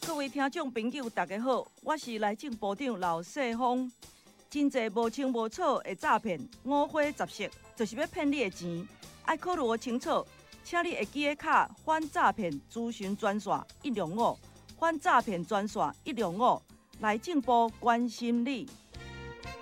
各位听众朋友，大家好，我是内政部长刘世芳。真侪无清无楚的诈骗，五花十色，就是要骗你的钱。爱考虑清楚，请你会记得卡反诈骗咨询专线105，反诈骗专线105，内政部关心你。